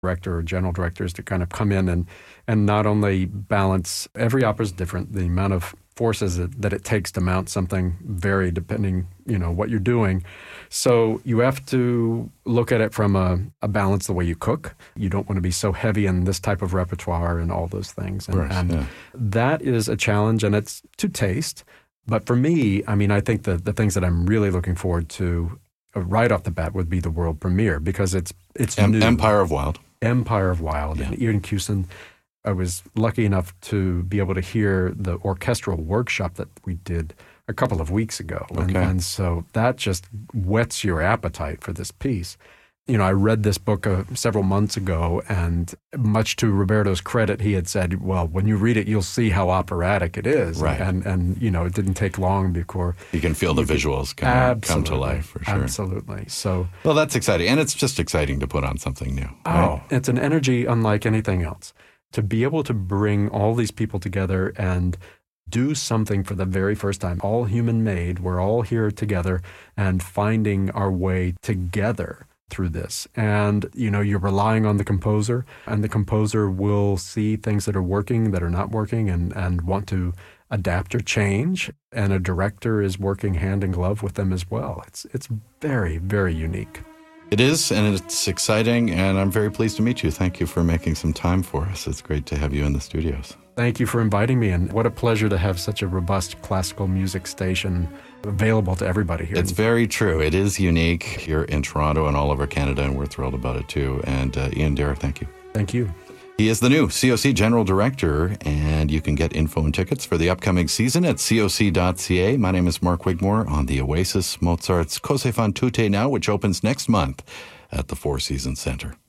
director or general directors to kind of come in and not only balance, every opera is different, the amount of forces that it takes to mount something vary depending, what you're doing. So you have to look at it from a balance the way you cook. You don't want to be so heavy in this type of repertoire and all those things. And that is a challenge, and it's to taste. But for me, I think the things that I'm really looking forward to right off the bat would be the world premiere, because it's new. Empire of Wild. Empire of Wild. Yeah. And Ian Cusin, I was lucky enough to be able to hear the orchestral workshop that we did a couple of weeks ago. Okay. And so that just whets your appetite for this piece. I read this book several months ago, and much to Roberto's credit, he had said, well, when you read it, you'll see how operatic it is. Right. And it didn't take long before you can feel the visuals come to life, for sure. Absolutely. So, well, that's exciting. And it's just exciting to put on something new. Right? It's an energy unlike anything else. To be able to bring all these people together and do something for the very first time, all human made, we're all here together and finding our way together through this. And, you're relying on the composer, and the composer will see things that are working, that are not working, and want to adapt or change. And a director is working hand in glove with them as well. It's very, very unique. It is, and it's exciting, and I'm very pleased to meet you. Thank you for making some time for us. It's great to have you in the studios. Thank you for inviting me, and what a pleasure to have such a robust classical music station available to everybody here. It's very true. It is unique here in Toronto and all over Canada, and we're thrilled about it too. And Ian Derr, thank you. Thank you. He is the new COC General Director, and you can get info and tickets for the upcoming season at coc.ca. My name is Mark Wigmore on the Oasis Mozart's Cose fan tutte now, which opens next month at the Four Seasons Center.